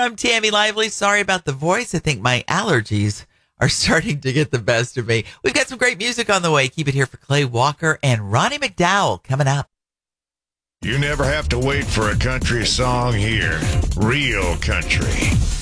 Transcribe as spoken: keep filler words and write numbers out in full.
I'm Tammy Lively. Sorry about the voice. I think my allergies are starting to get the best of me. We've got some great music on the way. Keep it here for Clay Walker and Ronnie McDowell coming up. You never have to wait for a country song here. Real country.